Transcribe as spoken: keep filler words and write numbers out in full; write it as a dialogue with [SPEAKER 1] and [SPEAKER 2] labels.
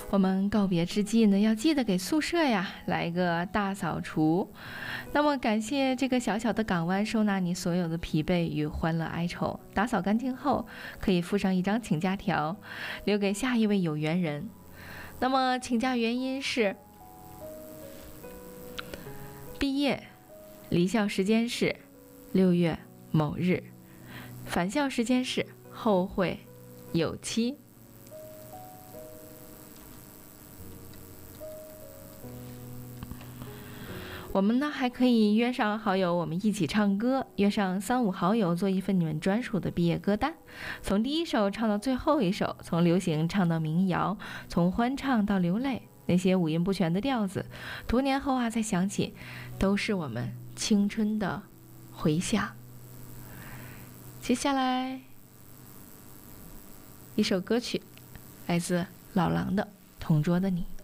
[SPEAKER 1] 我们告别之际呢，要记得给宿舍呀来一个大扫除。那么，感谢这个小小的港湾收纳你所有的疲惫与欢乐哀愁。打扫干净后，可以附上一张请假条，留给下一位有缘人。那么，请假原因是毕业，离校时间是六月某日，返校时间是后会有期。我们呢还可以约上好友，我们一起唱歌，约上三五好友做一份你们专属的毕业歌单，从第一首唱到最后一首，从流行唱到民谣，从欢唱到流泪，那些五音不全的调子，多年后啊再想起，都是我们青春的回响。接下来一首歌曲，来自老狼的《同桌的你》。